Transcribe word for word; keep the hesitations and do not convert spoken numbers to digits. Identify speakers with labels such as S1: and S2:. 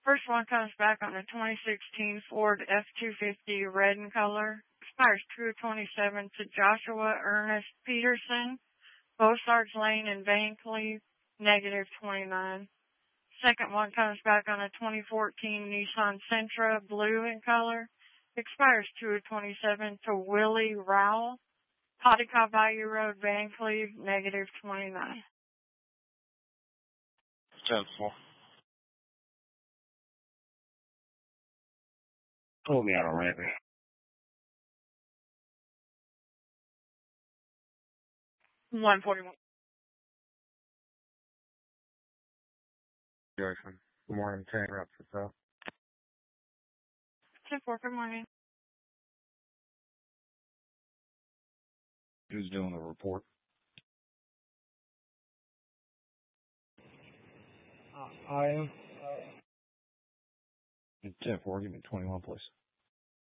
S1: First one comes back on a twenty sixteen Ford F two fifty red in color. Expires two twenty-seven to Joshua Ernest Peterson, Beausarge Lane in Vancleave, negative twenty-nine. Second one comes back on a twenty fourteen Nissan Sentra blue in color. Expires two twenty-seven to Willie Rowell, Poticaw Bayou Road, Vancleave, negative twenty-nine.
S2: ten four.
S3: Pull me out on Rampy.
S1: one forty-one.
S4: Jackson. Good morning, ten reps or so.
S1: ten four, good morning.
S3: Who's doing the report?
S4: Uh, I am.
S3: ten four, give me twenty-one, please.